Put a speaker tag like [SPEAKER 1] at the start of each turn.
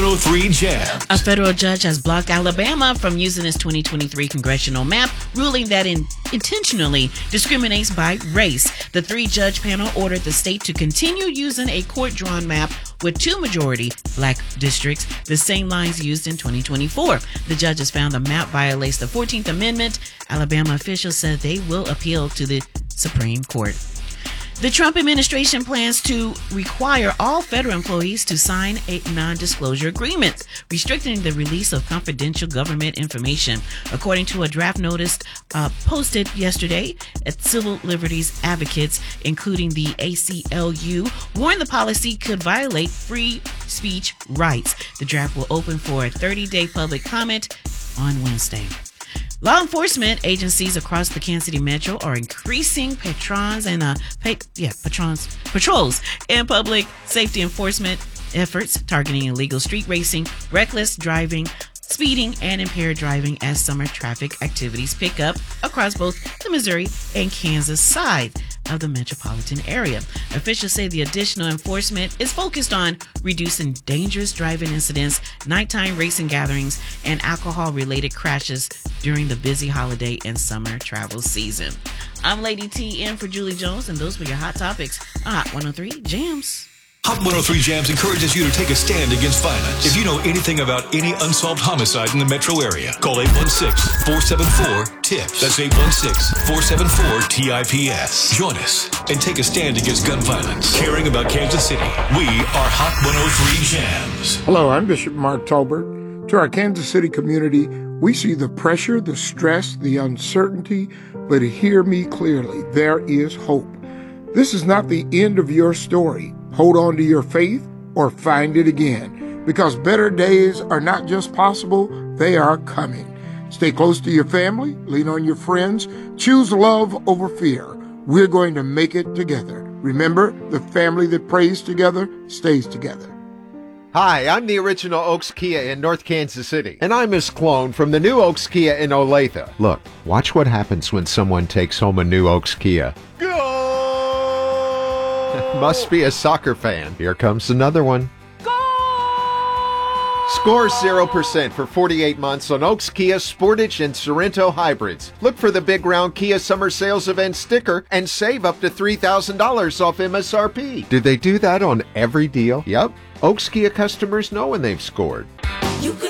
[SPEAKER 1] 103 Jams.
[SPEAKER 2] A federal judge has blocked Alabama from using its 2023 congressional map, ruling that it intentionally discriminates by race. The three-judge panel ordered the state to continue using a court-drawn map with two majority black districts, the same lines used in 2024. The judges found the map violates the 14th Amendment. Alabama officials said they will appeal to the Supreme Court. The Trump administration plans to require all federal employees to sign a non-disclosure agreement, restricting the release of confidential government information. According to a draft notice posted yesterday, civil liberties advocates, including the ACLU, warned the policy could violate free speech rights. The draft will open for a 30-day public comment on Wednesday. Law enforcement agencies across the Kansas City Metro are increasing patrols and public safety enforcement efforts targeting illegal street racing, reckless driving, speeding, and impaired driving as summer traffic activities pick up across both the Missouri and Kansas side of the metropolitan area. Officials say the additional enforcement is focused on reducing dangerous driving incidents, nighttime racing gatherings, and alcohol-related crashes during the busy holiday and summer travel season. I'm Lady T in for Julie Jones, and those were your hot topics on Hot 103 Jams.
[SPEAKER 1] Hot 103 Jams encourages you to take a stand against violence. If you know anything about any unsolved homicide in the metro area, call 816-474-TIPS. That's 816-474-TIPS. Join us and take a stand against gun violence. Caring about Kansas City, we are Hot 103 Jams.
[SPEAKER 3] Hello, I'm Bishop Mark Tolbert. To our Kansas City community, we see the pressure, the stress, the uncertainty, but hear me clearly, there is hope. This is not the end of your story. Hold on to your faith or find it again, because better days are not just possible, they are coming. Stay close to your family, lean on your friends, choose love over fear. We're going to make it together. Remember, the family that prays together stays together.
[SPEAKER 4] Hi, I'm the original Oaks Kia in North Kansas City, and I'm Miss Clone from the new Oaks Kia in Olathe. Look, watch what happens when someone takes home a new Oaks Kia. Must be a soccer fan. Here comes another one. Score 0% for 48 months on Oaks Kia Sportage and Sorento hybrids. Look for the Big Round Kia Summer Sales Event sticker and save up to $3,000 off MSRP. Do they do that on every deal? Yep. Oaks Kia customers know when they've scored.
[SPEAKER 5] You could